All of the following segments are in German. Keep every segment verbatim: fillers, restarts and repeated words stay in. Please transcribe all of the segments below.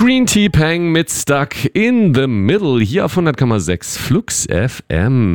Green Tea Pang mit Stuck in the Middle hier auf hundert Komma sechs Flux F M.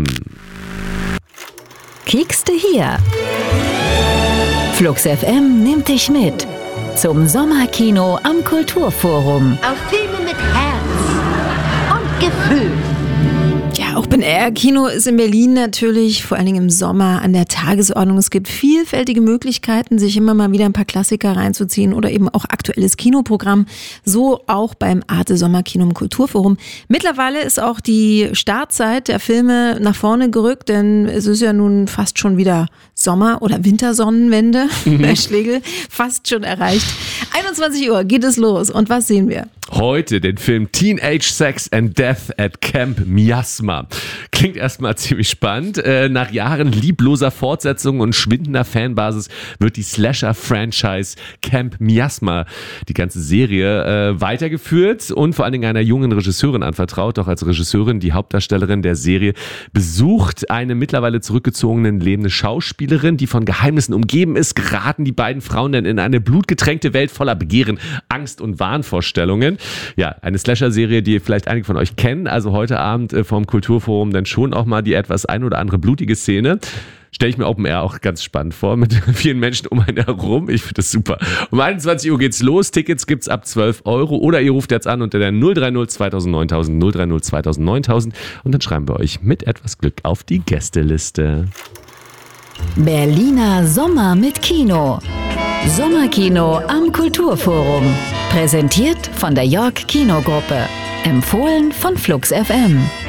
Kiekste hier. Flux F M nimmt dich mit zum Sommerkino am Kulturforum. Auf Filme mit Herz und Gefühl. Ja, Open-Air-Kino ist in Berlin natürlich vor allen Dingen im Sommer an der Tagesordnung. Es gibt vielfältige Möglichkeiten, sich immer mal wieder ein paar Klassiker reinzuziehen oder eben auch aktuelles Kinoprogramm. So auch beim Arte Sommerkino im Kulturforum. Mittlerweile ist auch die Startzeit der Filme nach vorne gerückt, denn es ist ja nun fast schon wieder Sommer- oder Wintersonnenwende, Herr Schlegel, fast schon erreicht. einundzwanzig Uhr geht es los und was sehen wir? Heute den Film Teenage Sex and Death at Camp Miasma. Klingt erstmal ziemlich spannend. Äh, nach Jahren liebloser Fortsetzungen und schwindender Fanbasis wird die Slasher-Franchise Camp Miasma, die ganze Serie, äh, weitergeführt und vor allen Dingen einer jungen Regisseurin anvertraut. Doch als Regisseurin, die Hauptdarstellerin der Serie, besucht eine mittlerweile zurückgezogene lebende Schauspielerin, die von Geheimnissen umgeben ist, geraten die beiden Frauen dann in eine blutgetränkte Welt voller Begehren, Angst und Wahnvorstellungen. Ja, eine Slasher-Serie, die vielleicht einige von euch kennen. Also heute Abend äh, vom Kulturforum dann schon auch mal die etwas ein oder andere blutige Szene. Stelle ich mir Open Air auch ganz spannend vor, mit vielen Menschen um einen herum. Ich finde das super. Um einundzwanzig Uhr geht's los. Tickets gibt's ab zwölf Euro. Oder ihr ruft jetzt an unter der null drei null zweitausend neuntausend null drei null zweitausend neuntausend und dann schreiben wir euch mit etwas Glück auf die Gästeliste. Berliner Sommer mit Kino. Sommerkino am Kulturforum. Präsentiert von der York Kinogruppe. Empfohlen von Flux F M.